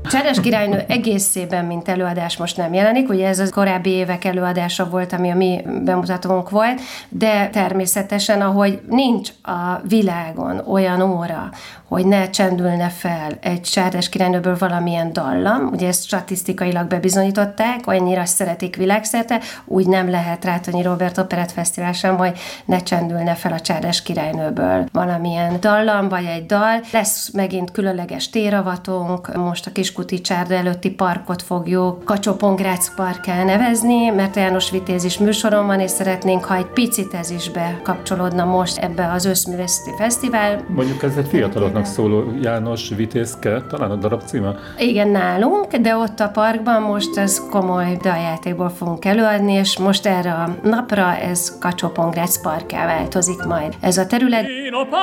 Csárdás királynő egészében, mint előadás most nem jelenik, ugye ez a korábbi évek előadása volt, ami a mi bemutatónk volt, de természetesen, ahogy nincs a világon olyan óra, hogy ne csendülne fel egy Csárdás királynőből valamilyen dallam, ugye ezt statisztikailag bebizonyították, olyannyira szeretik világszerte, úgy nem lehet Rátonyi Róbert Operett Fesztivál sem, hogy ne csendülne fel a Csárdás királynőből valamilyen dallam, vagy egy dal. Lesz megint különleges téravatunk, most a Kiskuti csárda előtti parkot fogjuk Kacsó-Pongrác parkká nevezni, mert János Vitéz is műsoron van, és szeretnénk, ha egy picit ez is bekapcsolódna most ebbe az Őszművészeti Fesztivál. Mondjuk ez egy fiataloknak szóló János Vitézke, talán a darab címe? Igen, nálunk, de ott a parkban most ez komoly daljátékból fogunk előadni, és most erre a napra ez Kacsó-Pongrác parkká változik majd ez a terület.